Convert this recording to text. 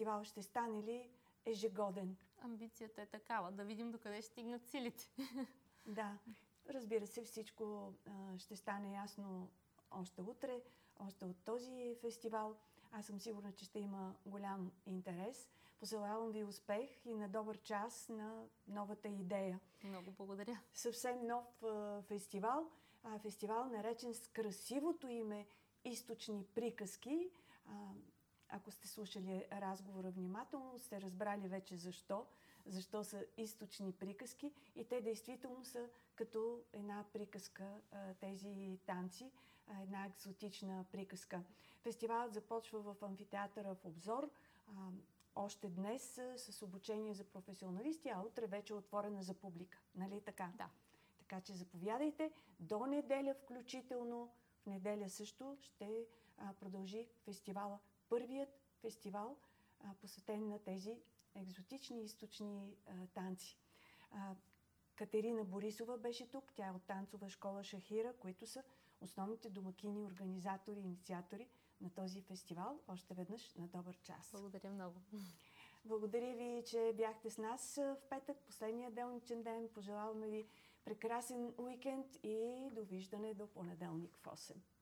фестивал ще стане ли ежегоден? Амбицията е такава, да видим докъде ще стигнат силите. Да, разбира се, всичко ще стане ясно още утре, още от този фестивал. Аз съм сигурна, че ще има голям интерес. Пожелавам ви успех и на добър час на новата идея. Много благодаря. Съвсем нов фестивал. Фестивал наречен с красивото име Източни приказки. Ако сте слушали разговора внимателно, сте разбрали вече защо. Защо са източни приказки. И те действително са като една приказка, тези танци, една екзотична приказка. Фестивалът започва в амфитеатъра в Обзор. Още днес с обучение за професионалисти, а утре вече е отворена за публика. Нали така? Да. Така че заповядайте до неделя включително. В неделя също ще продължи фестивала. Първият фестивал, посветен на тези екзотични източни танци. Катерина Борисова беше тук. Тя е от танцова школа Шахира, които са основните домакини, организатори, инициатори на този фестивал. Още веднъж на добър час. Благодаря много. Благодаря ви, че бяхте с нас в петък, последния делничен ден. Пожелаваме ви прекрасен уикенд и довиждане до понеделник в 8.